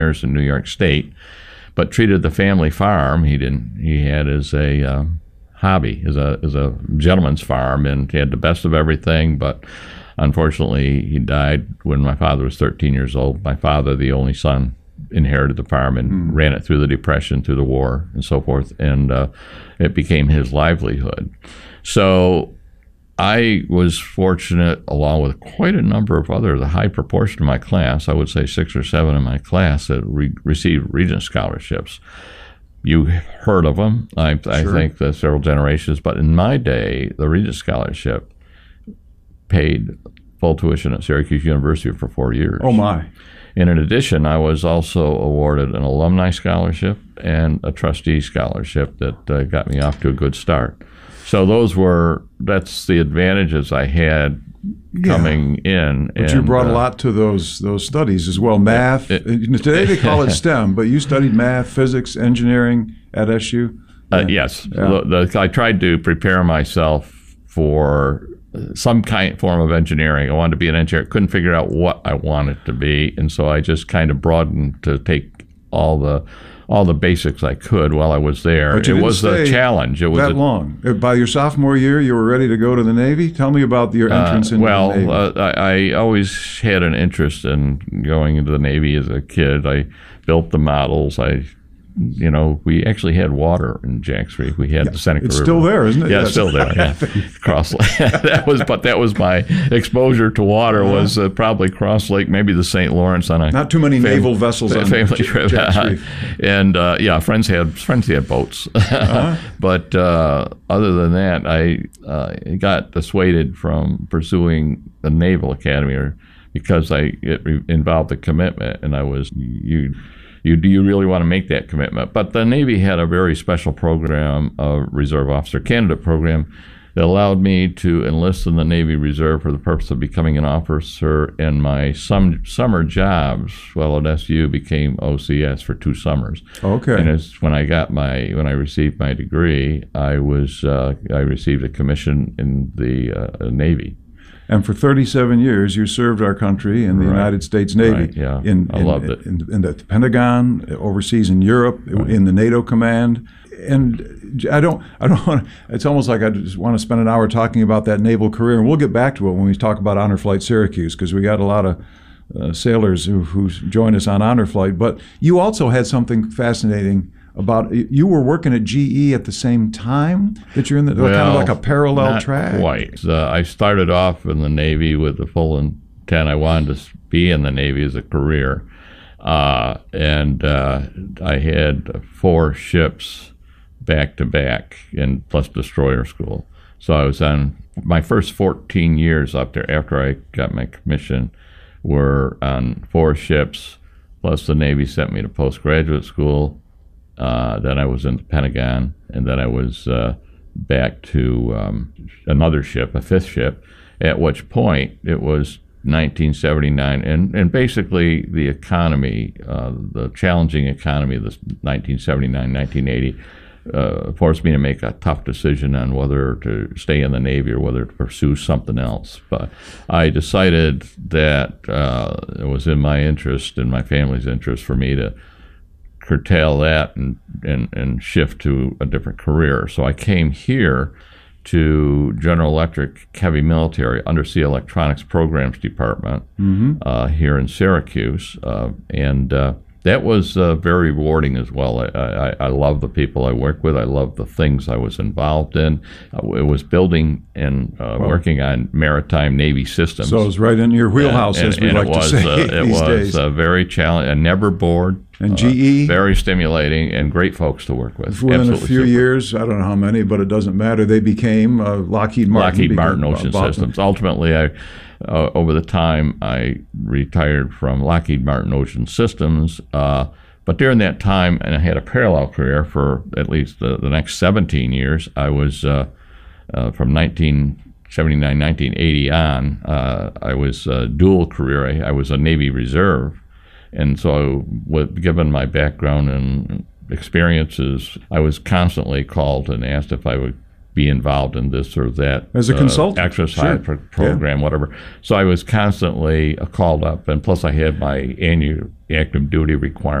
years in New York State, but treated the family farm. He had as a hobby, as a gentleman's farm, and he had the best of everything. But unfortunately, he died when my father was 13 years old. My father, the only son, inherited the farm and ran it through the Depression, through the war, and so forth, and it became his livelihood. So I was fortunate, along with quite a number of others, a high proportion of my class, I would say 6 or 7 in my class, that received Regent scholarships. You heard of them, I think, the several generations, but in my day, the Regent Scholarship paid full tuition at Syracuse University for 4 years. Oh, my. And in addition, I was also awarded an alumni scholarship and a trustee scholarship that got me off to a good start. So that's the advantages I had coming in. But you brought a lot to those studies as well. Math, today they call it STEM, but you studied math, physics, engineering at SU? Yes. Yeah. I tried to prepare myself for some form of engineering. I wanted to be an engineer. Couldn't figure out what I wanted to be, and so I just kind of broadened to take all the basics I could while I was there. It was a challenge. It was that long. By your sophomore year, you were ready to go to the Navy? Tell me about your entrance into the Navy. I always had an interest in going into the Navy as a kid. I built the models. We actually had water in Jacks Creek. We had the Seneca River. It's still there, isn't it? Yeah, it's still there. Yeah. Cross Lake. That was my exposure to water. Was probably Cross Lake, maybe the St. Lawrence on a not too many naval vessels on family trip. Jacks Creek. And friends had boats. But other than that, I got dissuaded from pursuing the Naval Academy, because it involved a commitment, and I was do you really want to make that commitment? But the Navy had a very special program, a Reserve Officer Candidate program, that allowed me to enlist in the Navy Reserve for the purpose of becoming an officer. And my summer jobs while at SU became OCS for 2 summers. Okay. And when I received my degree, I received a commission in the Navy. And for 37 years, you served our country in the United States Navy. Right, yeah. I loved it. In the Pentagon, overseas in Europe, in the NATO command. And I don't want to, it's almost like I just want to spend an hour talking about that naval career. And we'll get back to it when we talk about Honor Flight Syracuse, because we got a lot of sailors who join us on Honor Flight. But you also had something fascinating about, you were working at GE at the same time that you're in kind of like a parallel track? Not quite. I started off in the Navy with the full intent. I wanted to be in the Navy as a career. And I had 4 ships back to back, and plus destroyer school. So I was on my first 14 years up there after I got my commission were on 4 ships, plus the Navy sent me to postgraduate school. Then I was in the Pentagon, and then I was back to another ship, a 5th ship, at which point it was 1979, and basically the economy, the challenging economy of this 1979, 1980, forced me to make a tough decision on whether to stay in the Navy or whether to pursue something else. But I decided that it was in my interest and my family's interest for me to curtail that and shift to a different career. So I came here to General Electric Heavy Military Undersea Electronics Programs Department here in Syracuse, and that was very rewarding as well. I love the people I work with. I love the things I was involved in. It was building and working on maritime Navy systems. So it was right in your wheelhouse, as we like to say these days. It was very challenging. I never bored. And GE? Very stimulating and great folks to work with. Within Absolutely a few super. years, I don't know how many, but it doesn't matter, they became Lockheed Martin. Lockheed Martin Ocean Systems. Ultimately, over the time, I retired from Lockheed Martin Ocean Systems. But during that time, and I had a parallel career for at least the next 17 years, I was from 1979, 1980 on, I was dual career. I was a Navy Reserve. And so, given my background and experiences, I was constantly called and asked if I would be involved in this or that as a consultant, exercise program, whatever. So I was constantly called up, and plus I had my annual active duty requirement.